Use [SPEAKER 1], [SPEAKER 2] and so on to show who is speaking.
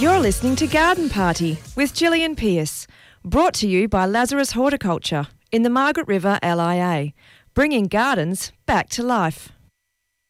[SPEAKER 1] You're listening to Garden Party with Gillian Pearce, brought to you by Lazarus Horticulture in the Margaret River LIA, bringing gardens back to life.